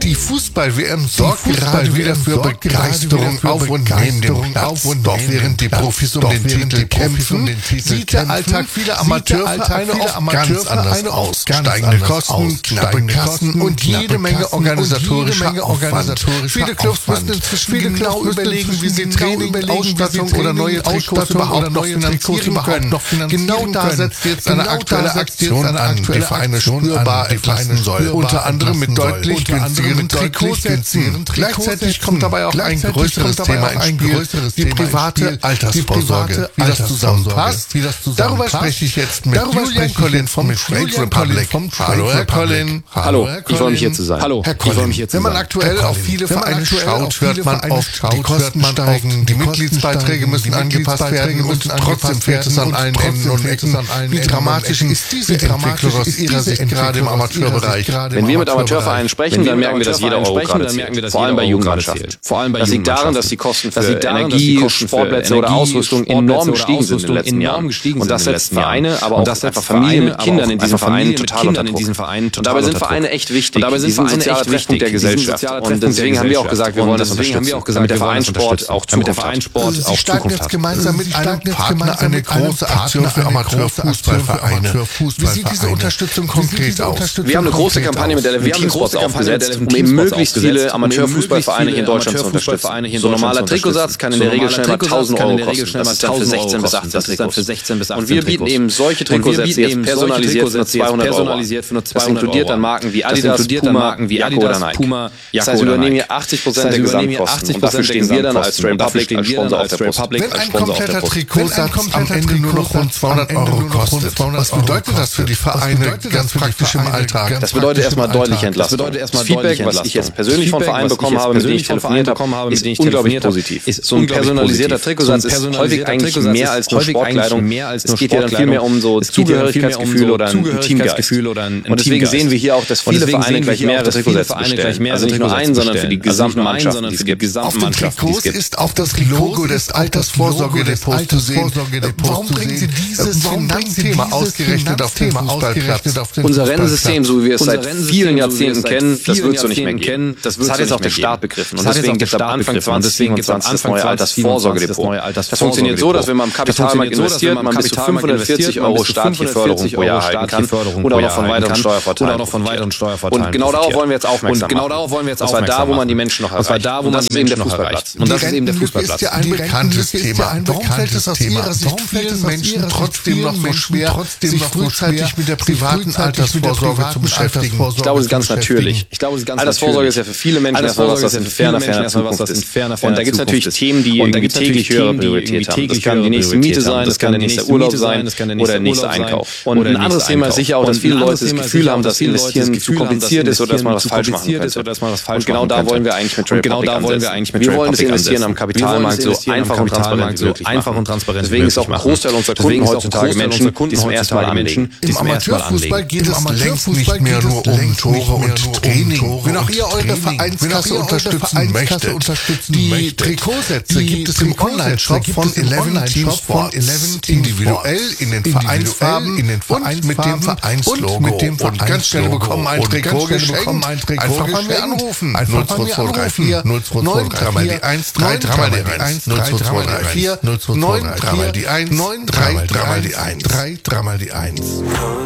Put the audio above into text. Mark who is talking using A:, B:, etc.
A: Die Fußball-WM sorgt gerade wieder für Begeisterung auf und neben dem Platz. Doch während die Profis um den Titel kämpfen, sieht der Alltag vieler Amateurvereine oft ganz anders aus. Steigende Kosten, knappe Kassen und jede Menge organisatorischer Aufwand. Viele Clubs müssen inzwischen genau überlegen, wie sie Training, Ausstattung oder neue Trikots überhaupt noch finanzieren können. Genau da setzt jetzt eine aktuelle Aktion an, die Vereine spürbar entlasten soll. Unter anderem mit deutlich günstigeren Trikotsätzen. Gleichzeitig kommt dabei auch ein größeres Thema ins Spiel, die private Altersvorsorge. Wie das zusammenpasst, darüber spreche ich jetzt mit Julian Collin vom Trade Republic. Hallo Herr Collin.
B: Hallo, ich freue mich hier zu sein.
A: Herr Collin, wenn man aktuell auf viele Vereine schaut, hört man oft, die Kosten steigen, die Mitgliedsbeiträge müssen angepasst werden und trotzdem fehlt es an allen Enden und Ecken. Wie dramatisch ist diese Entwicklung aus Ihrer Sicht gerade im Amateurbereich?
B: Wenn wir mit Amateurvereinen sprechen, dann merken wir, dass jeder Euro gerade zählt. Vor allem bei Jugendmannschaften. Das liegt daran, dass die Kosten für Energie, Sportplätze oder Ausrüstung enorm gestiegen sind in den letzten Jahren. Und das setzt Vereine, aber auch einfach Familien mit Kindern in diesen Vereinen total unter Druck. Und dabei sind Vereine echt wichtig. Die sind ein sozialer Treffpunkt der Gesellschaft. Und deswegen haben wir auch gesagt, wir wollen das unterstützen. Damit der Vereinssport auch Zukunft hat.
A: Sie starten jetzt gemeinsam mit einem Partner eine große Aktion für Amateurfußballvereine. Wie sieht diese Unterstützung konkret aus?
B: Wir haben eine große Kampagne mit Eleven Teamsports aufgesetzt, um eben möglichst viele Amateurfußballvereine hier in Deutschland zu unterstützen. So ein normaler Trikotsatz kann in der Regel schnell mal 1.000 Euro kosten. Das ist dann für 16 bis 18 Trikots. Und wir bieten eben solche Trikotsätze jetzt personalisiert für nur 200 Euro. Das inkludiert dann Marken wie Adidas, Puma, Jacko oder Nike. Das heißt, wir übernehmen hier 80% der Gesamtkosten und dafür stehen wir dann als Trade Republic als Sponsor auf der Brust.
A: Wenn ein kompletter Trikotsatz am Ende nur noch rund 200 Euro kostet, was bedeutet das für die Vereine ganz praktisch im Alltag?
B: Das bedeutet erstmal deutliche Entlastung. Das Feedback, was ich jetzt persönlich vom Verein bekommen habe, mit dem ich telefoniert habe, ist unglaublich positiv. So ein personalisierter Trikotsatz ist häufig eigentlich mehr als nur Sportkleidung. Es geht ja dann viel mehr um so Zugehörigkeitsgefühl oder ein Teamgeist. Und deswegen sehen wir hier auch, dass viele Vereine gleich mehrere Trikotsätze bestellen. Also nicht nur einen, sondern für die gesamten Mannschaften, die es gibt.
A: Auf dem Trikot ist auch das Logo des Altersvorsorgedepots zu sehen. Warum bringen Sie dieses Finanzthema ausgerechnet auf den Fußballplatz?
B: Unser Rennensystem, so wie wir es seit vielen Jahrzehnten kennen, das wird so nicht mehr gehen. Das hat jetzt auch der Staat begriffen. Und deswegen gibt es ab Anfang 2027 das neue Altersvorsorgedepot. Das funktioniert so, dass wenn man am Kapitalmarkt investiert, man bis zu 540 Euro staatliche Förderung pro Jahr erhalten kann oder auch noch von weiteren Steuervorteilen. Und genau darauf wollen wir jetzt aufmerksam machen. Das war da, wo man die Menschen noch erreicht. Und das ist eben der Fußballplatz.
A: Und das ist eben der Fußballplatz. Ist ja ein bekanntes Thema. Warum fällt es aus Ihrer Sicht vielen Menschen trotzdem noch so schwer, sich frühzeitig mit der privaten Altersvorsorge zu beschäftigen?
B: Ich glaube, das ist ganz natürlich. Altersvorsorge ist ja für viele Menschen erstmal was, was in ferner Zukunft ist. Und da gibt es natürlich Themen, die irgendwie täglich höhere Priorität haben. Das kann die nächste Miete sein, das kann der nächste Urlaub sein oder der nächste Einkauf. Und ein anderes Thema ist sicher auch, dass viele Leute das Gefühl haben, dass Investieren zu kompliziert ist oder dass man was falsch machen könnte. Und genau da wollen wir eigentlich mit Trade Republic ansetzen. Wir wollen das Investieren am Kapitalmarkt so einfach und transparent wie möglich. Deswegen ist auch ein Großteil unserer Kunden heutzutage Menschen, die zum ersten Mal anlegen.
A: Im Amateurfußball geht es längst nicht mehr nur um Tore und Training. Wenn auch ihr eure Vereinskasse unterstützen möchtet. Die Trikotsätze gibt es im Online-Shop von Eleven Teamsports. Individuell in den Vereinsfarben und mit dem Vereinslogo. Und ganz schnell bekommen ein Trikot geschenkt. Einfach mal mir anrufen. 02234 022 die 1 3 3 die 1 02234 9 3 die 1 9 3 3 die 1 3 3 die 1.